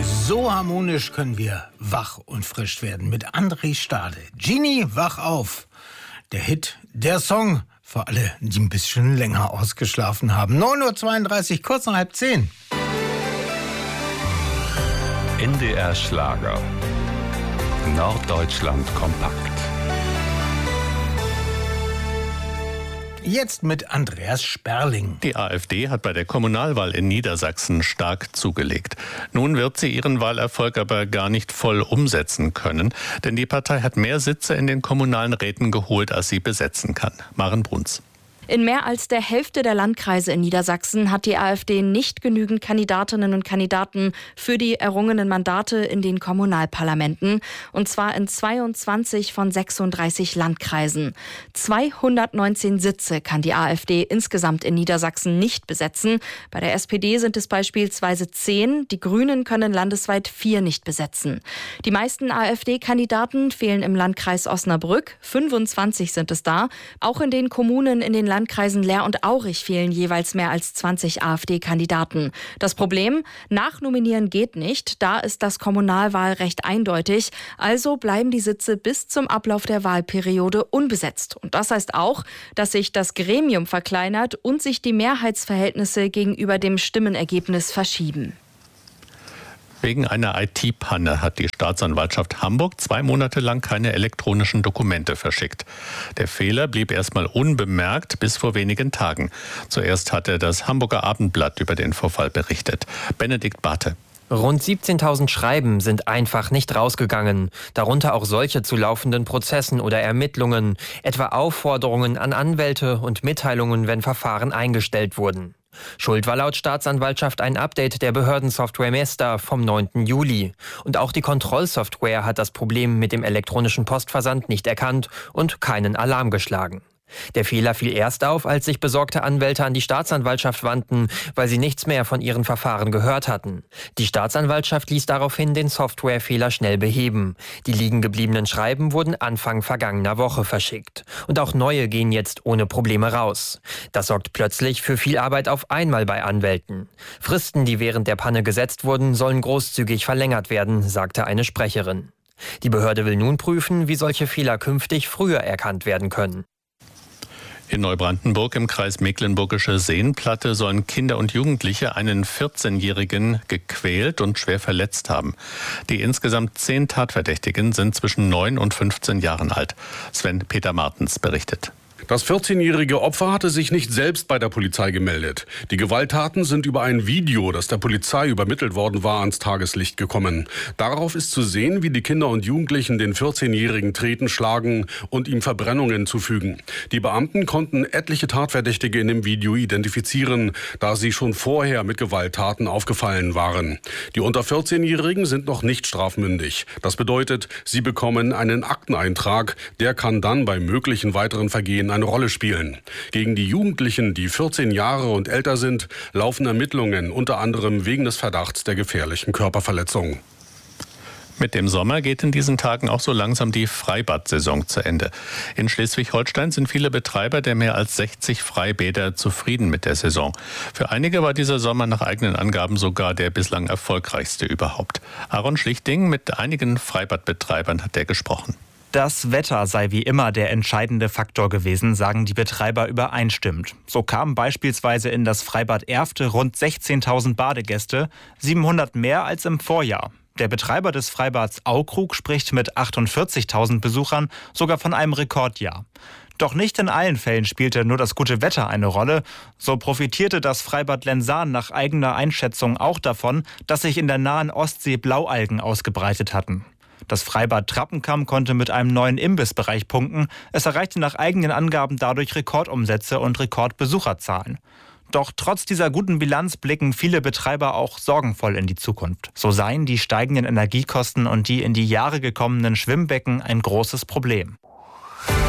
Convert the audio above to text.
So harmonisch können wir wach und frisch werden mit André Stade. Genie, wach auf. Der Hit, der Song für alle, die ein bisschen länger ausgeschlafen haben. 9:32 Uhr, kurz nach 9:30. NDR Schlager. Norddeutschland kompakt. Jetzt mit Andreas Sperling. Die AfD hat bei der Kommunalwahl in Niedersachsen stark zugelegt. Nun wird sie ihren Wahlerfolg aber gar nicht voll umsetzen können, denn die Partei hat mehr Sitze in den kommunalen Räten geholt, als sie besetzen kann. Maren Bruns. In mehr als der Hälfte der Landkreise in Niedersachsen hat die AfD nicht genügend Kandidatinnen und Kandidaten für die errungenen Mandate in den Kommunalparlamenten. Und zwar in 22 von 36 Landkreisen. 219 Sitze kann die AfD insgesamt in Niedersachsen nicht besetzen. Bei der SPD sind es beispielsweise 10. Die Grünen können landesweit 4 nicht besetzen. Die meisten AfD-Kandidaten fehlen im Landkreis Osnabrück. 25 sind es da. Auch in den Kommunen in den Landkreisen Leer und Aurich fehlen jeweils mehr als 20 AfD-Kandidaten. Das Problem? Nachnominieren geht nicht. Da ist das Kommunalwahlrecht eindeutig. Also bleiben die Sitze bis zum Ablauf der Wahlperiode unbesetzt. Und das heißt auch, dass sich das Gremium verkleinert und sich die Mehrheitsverhältnisse gegenüber dem Stimmenergebnis verschieben. Wegen einer IT-Panne hat die Staatsanwaltschaft Hamburg 2 Monate lang keine elektronischen Dokumente verschickt. Der Fehler blieb erstmal unbemerkt bis vor wenigen Tagen. Zuerst hatte das Hamburger Abendblatt über den Vorfall berichtet. Benedikt Barthe. Rund 17.000 Schreiben sind einfach nicht rausgegangen. Darunter auch solche zu laufenden Prozessen oder Ermittlungen, etwa Aufforderungen an Anwälte und Mitteilungen, wenn Verfahren eingestellt wurden. Schuld war laut Staatsanwaltschaft ein Update der Behördensoftware Mesta vom 9. Juli. Und auch die Kontrollsoftware hat das Problem mit dem elektronischen Postversand nicht erkannt und keinen Alarm geschlagen. Der Fehler fiel erst auf, als sich besorgte Anwälte an die Staatsanwaltschaft wandten, weil sie nichts mehr von ihren Verfahren gehört hatten. Die Staatsanwaltschaft ließ daraufhin den Softwarefehler schnell beheben. Die liegen gebliebenen Schreiben wurden Anfang vergangener Woche verschickt. Und auch neue gehen jetzt ohne Probleme raus. Das sorgt plötzlich für viel Arbeit auf einmal bei Anwälten. Fristen, die während der Panne gesetzt wurden, sollen großzügig verlängert werden, sagte eine Sprecherin. Die Behörde will nun prüfen, wie solche Fehler künftig früher erkannt werden können. In Neubrandenburg im Kreis Mecklenburgische Seenplatte sollen Kinder und Jugendliche einen 14-Jährigen gequält und schwer verletzt haben. Die insgesamt 10 Tatverdächtigen sind zwischen 9 und 15 Jahren alt. Sven-Peter Martens berichtet. Das 14-jährige Opfer hatte sich nicht selbst bei der Polizei gemeldet. Die Gewalttaten sind über ein Video, das der Polizei übermittelt worden war, ans Tageslicht gekommen. Darauf ist zu sehen, wie die Kinder und Jugendlichen den 14-jährigen treten, schlagen und ihm Verbrennungen zufügen. Die Beamten konnten etliche Tatverdächtige in dem Video identifizieren, da sie schon vorher mit Gewalttaten aufgefallen waren. Die unter 14-Jährigen sind noch nicht strafmündig. Das bedeutet, sie bekommen einen Akteneintrag. Der kann dann bei möglichen weiteren Vergehen eine Rolle spielen. Gegen die Jugendlichen, die 14 Jahre und älter sind, laufen Ermittlungen, unter anderem wegen des Verdachts der gefährlichen Körperverletzung. Mit dem Sommer geht in diesen Tagen auch so langsam die Freibad-Saison zu Ende. In Schleswig-Holstein sind viele Betreiber der mehr als 60 Freibäder zufrieden mit der Saison. Für einige war dieser Sommer nach eigenen Angaben sogar der bislang erfolgreichste überhaupt. Aaron Schlichting, mit einigen Freibadbetreibern hat er gesprochen. Das Wetter sei wie immer der entscheidende Faktor gewesen, sagen die Betreiber übereinstimmend. So kamen beispielsweise in das Freibad Erfte rund 16.000 Badegäste, 700 mehr als im Vorjahr. Der Betreiber des Freibads Aukrug spricht mit 48.000 Besuchern sogar von einem Rekordjahr. Doch nicht in allen Fällen spielte nur das gute Wetter eine Rolle. So profitierte das Freibad Lensahn nach eigener Einschätzung auch davon, dass sich in der nahen Ostsee Blaualgen ausgebreitet hatten. Das Freibad Trappenkamm konnte mit einem neuen Imbissbereich punkten. Es erreichte nach eigenen Angaben dadurch Rekordumsätze und Rekordbesucherzahlen. Doch trotz dieser guten Bilanz blicken viele Betreiber auch sorgenvoll in die Zukunft. So seien die steigenden Energiekosten und die in die Jahre gekommenen Schwimmbecken ein großes Problem.